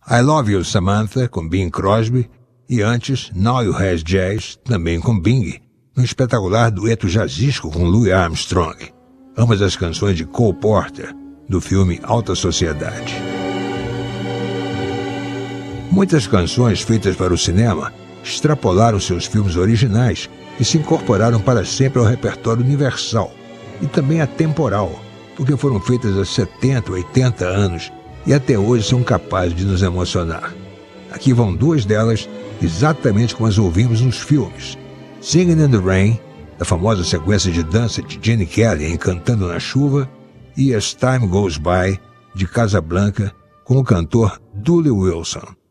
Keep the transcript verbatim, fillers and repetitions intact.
I Love You, Samantha, com Bing Crosby, e antes Now You Has Jazz, também com Bing, no espetacular dueto jazzístico com Louis Armstrong, ambas as canções de Cole Porter, do filme Alta Sociedade. Muitas canções feitas para o cinema extrapolaram seus filmes originais e se incorporaram para sempre ao repertório universal e também atemporal, porque foram feitas há setenta, oitenta anos e até hoje são capazes de nos emocionar. Aqui vão duas delas, exatamente como as ouvimos nos filmes. Singing in the Rain, da famosa sequência de dança de Gene Kelly em Cantando na Chuva, e As Time Goes By, de Casablanca, com o cantor Dooley Wilson.